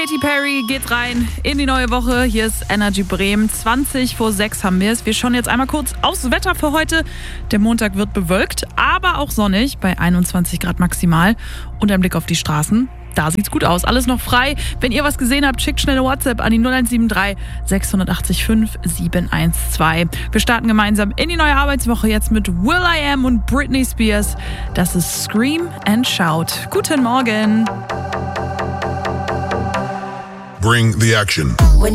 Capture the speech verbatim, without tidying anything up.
Katy Perry geht rein in die neue Woche. Hier ist Energy Bremen. zwanzig vor sechs haben wir es. Wir schauen jetzt einmal kurz aufs Wetter für heute. Der Montag wird bewölkt, aber auch sonnig bei einundzwanzig Grad maximal. Und ein Blick auf die Straßen. Da sieht's gut aus. Alles noch frei. Wenn ihr was gesehen habt, schickt schnell eine WhatsApp an die null eins sieben drei sechs acht fünf sieben eins zwei. Wir starten gemeinsam in die neue Arbeitswoche jetzt mit will.i.am und Britney Spears. Das ist Scream and Shout. Guten Morgen. Bring the action.